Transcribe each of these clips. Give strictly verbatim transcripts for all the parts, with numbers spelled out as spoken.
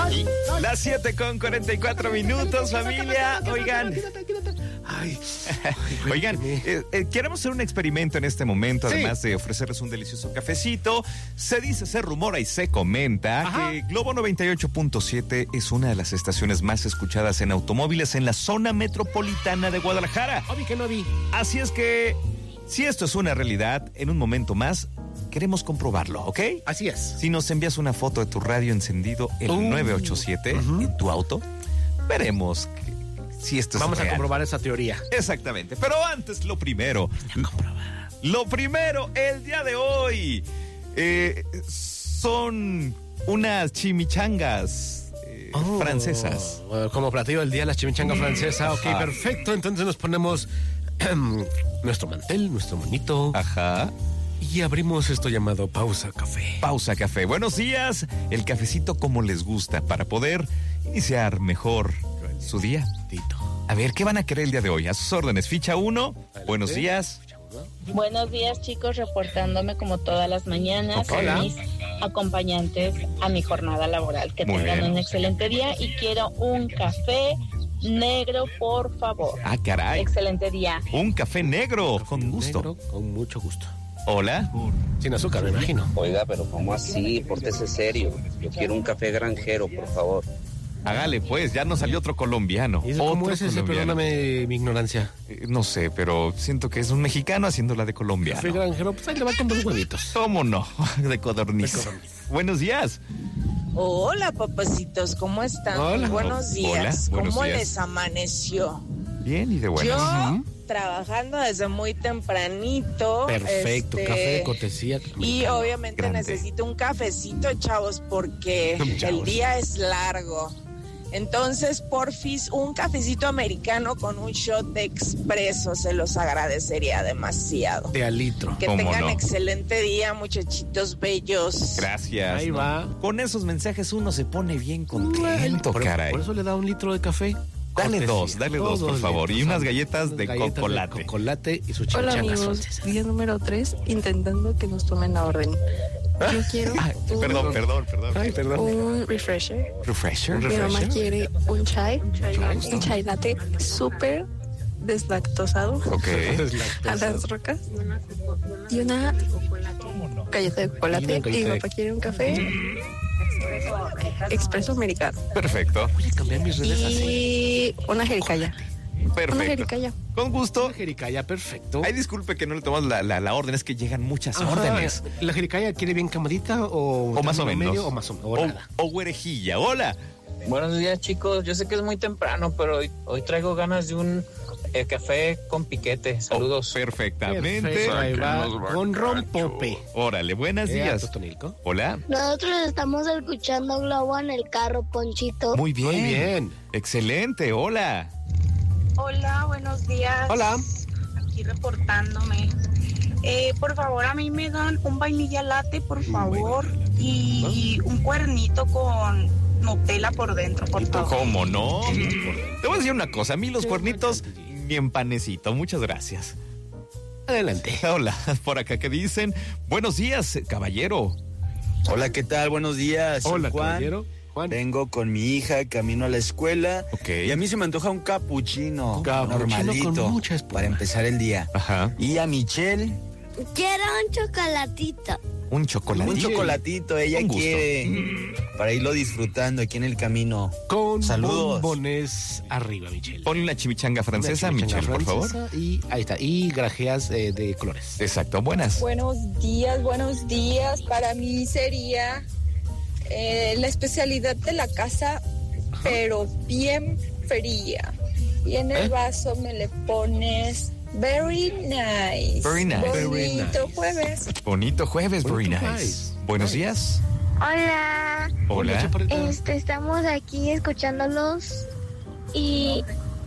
Las siete con cuarenta y cuatro minutos, familia. Oigan. Ay, Oigan, eh, eh, queremos hacer un experimento en este momento, además sí. de ofrecerles un delicioso cafecito. Se dice, se rumora y se comenta Ajá. que Globo noventa y ocho punto siete es una de las estaciones más escuchadas en automóviles en la zona metropolitana de Guadalajara. Obi que no vi. Así es que, si esto es una realidad, en un momento más queremos comprobarlo, ¿ok? Así es. Si nos envías una foto de tu radio encendido, el uh, nueve ocho siete, uh-huh. en tu auto, veremos que si esto es Vamos real. a comprobar esa teoría. Exactamente. Pero antes, lo primero. Lo primero, el día de hoy eh, son unas chimichangas eh, oh, francesas. Como platillo del día, las chimichangas mm. francesas. Ok, ah. perfecto. Entonces nos ponemos nuestro mantel, nuestro monito. Ajá. Y abrimos esto llamado Pausa Café. Pausa Café. Buenos días. El cafecito como les gusta para poder iniciar mejor su día. A ver, ¿qué van a querer el día de hoy? A sus órdenes. Ficha uno. Buenos días. Buenos días, chicos. Reportándome como todas las mañanas. Hola. Mis acompañantes a mi jornada laboral. Que Muy tengan bien. un excelente día y quiero un café negro, por favor. Ah, caray. Excelente día. Un café negro, Café con gusto. Negro, con mucho gusto. Hola. Sin azúcar, me imagino. Oiga, pero ¿cómo así? Pórtese serio. Yo quiero un café granjero, por favor. Hágale pues, ya nos salió otro colombiano. ¿Y cómo otro es ese? colombiano. Perdóname mi ignorancia. Eh, no sé, pero siento que es un mexicano haciéndola de colombiano. Café granjero, pues ahí le va con dos huevitos. ¿Cómo no? De codorniz. De codorniz. Buenos días. Hola, papacitos, ¿cómo están? Hola. Buenos días. Hola, buenos ¿Cómo días. les amaneció? Bien y de buenas. Yo Uh-huh. trabajando desde muy tempranito. Perfecto, este, café de cortesía. Y obviamente Grande. necesito un cafecito, chavos, porque Chavos. el día es largo. Entonces, porfis, un cafecito americano con un shot de expreso, se los agradecería demasiado. De al litro. Que ¿Cómo tengan no? excelente día, muchachitos bellos. Gracias. Ahí ¿no? va. Con esos mensajes uno se pone bien contento, por, caray. por eso le da un litro de café. Dale Cortesía. dos, dale dos, por favor. litros, Y unas galletas unas de galletas cocolate. De cocolate y su Hola chimichangas amigos, francesas. día número tres, intentando que nos tomen la orden. Yo quiero Ay, un, perdón, perdón, perdón. Ay, perdón. un refresher. Refresher. Mi mamá refresher. quiere un chai, chai. un chai latte súper deslactosado Ok. a las rocas y una galleta de Y chocolate. una Y galleta mi de- papá quiere un café expreso americano Perfecto. Voy a cambiar mis redes así. y una jericaya. Una Perfecto. jericaya. Con gusto. Una jericaya, perfecto. Ay, disculpe que no le tomamos la, la, la orden, es que llegan muchas Ajá. órdenes. ¿La jericaya quiere bien camadita o, O más o término menos. medio, o más o menos? O O, nada. o güerejilla. Hola. Buenos días, chicos. Yo sé que es muy temprano, pero hoy, hoy traigo ganas de un eh, café con piquete. Saludos. Oh, perfectamente. Perfecto, ahí va. Con rompope. Órale, buenos Eh, días. Totonilco. Hola. Nosotros estamos escuchando Globo en el carro, Ponchito. Muy bien. Muy bien. Excelente. Hola. Hola, buenos días. Hola. Aquí reportándome. Eh, por favor, a mí me dan un vainilla latte, por favor, y un cuernito con Nutella por dentro, por favor. ¿Cómo no? Te voy a decir una cosa. A mí los cuernitos ni en panecito. Muchas gracias. Adelante. Hola. Por acá que dicen. Buenos días, caballero. Hola, ¿qué tal? Buenos días. Soy Hola, Juan. caballero. Juan. Vengo con mi hija, camino a la escuela. Ok. Y a mí se me antoja un capuchino. Capuchino normalito. con mucha espuma. Para empezar el día. Ajá. Y a Michelle, Quiero un chocolatito. Un chocolatito. un chocolatito. Ella Con gusto. quiere. Para irlo disfrutando aquí en el camino. Con Saludos. bombones arriba, Michelle. Ponle una chimichanga francesa, Una chimichanga Michelle, por francesa, favor. Y ahí está. Y grajeas eh, de colores. Exacto, buenas. Buenos días, buenos días. Para mí sería eh, la especialidad de la casa, pero bien fría. Y en el ¿Eh? vaso me le pones very nice. Very nice. Bonito Very nice. jueves. Bonito jueves, very Bonito nice. nice. Buenos Nice. días. Hola. Hola. chaparrita. Este, estamos aquí escuchándolos y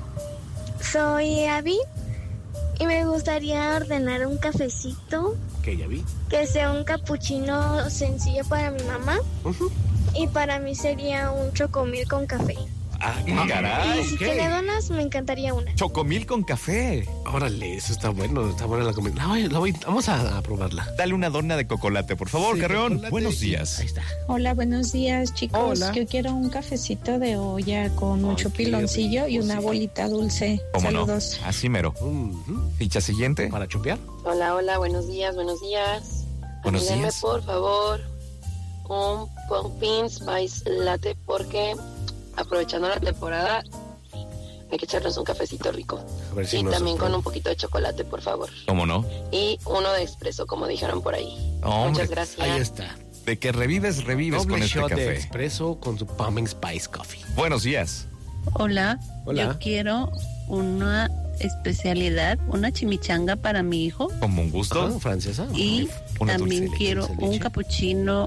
soy Abby y me gustaría ordenar un cafecito Que ya vi. que sea un capuchino sencillo para mi mamá Ujú. y para mí sería un chocomil con café. Ah, caray. Y si ¿Qué? te la donas, me encantaría una. Chocomil con café. Órale, eso está bueno, está buena la comida. La voy- la voy- vamos a, a probarla. Dale una dona de cocolate, por favor, Sí, Carreón. chocolate. Buenos días. Ahí está. Hola, buenos días, chicos. Hola. Yo quiero un cafecito de olla con Ay, mucho qué piloncillo y rico, una sí. bolita dulce. ¿Cómo no? Saludos. Así mero. Ujú. Ficha siguiente. Para chopear. Hola, hola, buenos días, buenos días. Buenos Denme, días. por favor, un pumpkin spice latte porque aprovechando la temporada hay que echarnos un cafecito rico. A ver si Y nos también con sorprende. un poquito de chocolate, por favor. ¿Cómo no? Y uno de expreso, como dijeron por ahí. Hombre, Muchas gracias. Ahí está. de que revives, revives Doble con este shot de café. expreso con su pumpkin spice coffee. Buenos días. Hola, Hola. yo quiero una especialidad, una chimichanga para mi hijo Como un gusto. Ajá, francesa. y Una dulce también leche, quiero dulce un leche. capuchino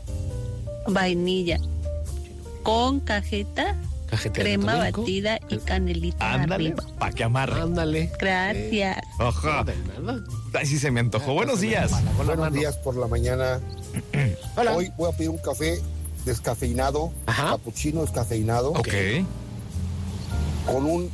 vainilla con cajeta, Cajeta de crema Atomico. batida y canelita Ándale, arriba. pa' que amarre. Ándale. Gracias. Ajá. De nada. Ay, sí se me antojó. Buenos días. Con la Buenos mano. días por la mañana. Hola. Hoy voy a pedir un café descafeinado, Ajá. capuchino descafeinado, Ok. con un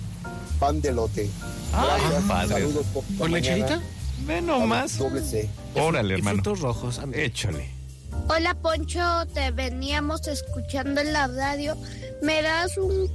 pan de lote. Ay, Gracias, padre. saludos por la ¿Con mañana. lecherita? Ve nomás. Doble C. Órale, Y hermano. frutos rojos. ándale. Échale. Hola Poncho, te veníamos escuchando en la radio. ¿Me das un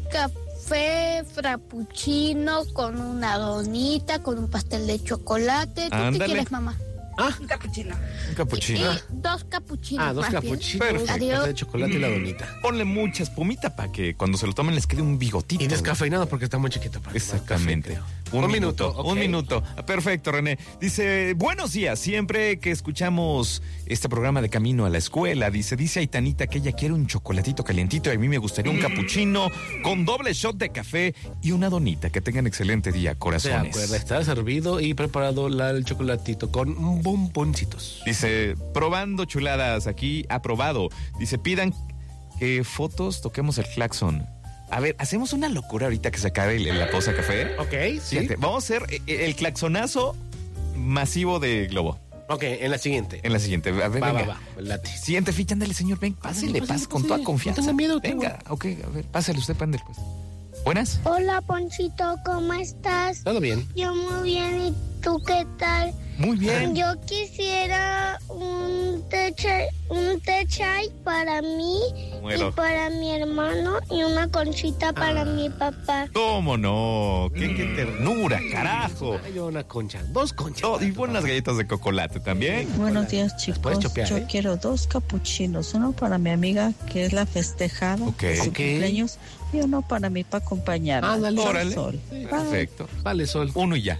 café frappuccino con una donita, con un pastel de chocolate? ¿Tú Ándale. qué quieres, mamá? Ah, Un capuchino. Un capuchino. Y dos capuchinos. ah, dos más bien. capuchinos. Perfecto. Adiós. De chocolate y la donita. Ponle mucha espumita para que cuando se lo tomen les quede un bigotito. Y descafeinado porque está muy chiquito para tomar Exactamente. café, creo. Un, Un minuto, minuto, ok. un minuto. Perfecto, René. Dice, buenos días. Siempre que escuchamos este programa de Camino a la Escuela, dice, dice Aitanita que ella quiere un chocolatito calientito y a mí me gustaría un capuchino con doble shot de café y una donita. Que tengan excelente día, De corazones. acuerdo, está servido y preparado la- el chocolatito con bomboncitos. Dice, probando chuladas aquí, aprobado. Dice, pidan que fotos toquemos el claxon. A ver, hacemos una locura ahorita que se acabe el- la pausa café. Ok, sí. Fíjate, vamos a hacer eh, el claxonazo masivo de Globo. Ok, en la siguiente. En la siguiente. A ver, Va, va, venga. va. Late. Siguiente ficha, ándale, señor. Ven, pásele, pásale, pase con pásale. toda confianza. No tenga miedo, tengo- Venga, ok, a ver, pásale usted, Pandel, pues. ¿Buenas? Hola Ponchito, ¿cómo estás? Todo bien. Yo muy bien, ¿y tú qué tal? Muy bien. Yo quisiera un té chai, un té chai para mí Muero. y para mi hermano y una conchita para mi papá. ¿Cómo no? ¿Qué, qué ternura, carajo? Hay una concha, dos conchas. Oh, y buenas galletas de chocolate también. Buenos días, chicos. puedes chopear, Yo ¿eh? quiero dos capuchinos, uno para mi amiga, que es la festejada Ok. de su Ok. cumpleaños, y uno para mí para acompañarla. Ándale. Sol, Órale. sol. Perfecto. Vale, Sol. Uno y ya.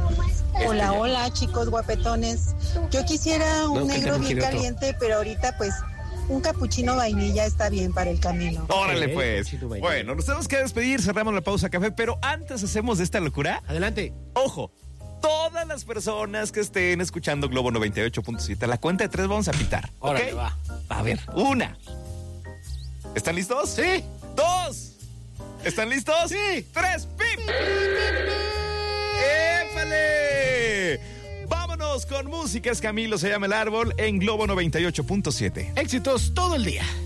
Hola, hola chicos guapetones. Yo quisiera un No, que negro también bien quiere otro. caliente, pero ahorita pues un capuchino vainilla está bien para el camino. Órale, Ok, pues. chino vainilla. Bueno, nos tenemos que despedir, cerramos la pausa café, pero antes hacemos de esta locura. Adelante. Ojo, todas las personas que estén escuchando Globo noventa y ocho punto siete, a la cuenta de tres vamos a pitar. ¿Ok? Órale, va. A ver, una. ¿Están listos? Sí. Dos. ¿Están listos? Sí. Tres. ¡Pip! ¡Épale! Vámonos con música. Es Camilo, se llama el árbol en Globo noventa y ocho punto siete. Éxitos todo el día.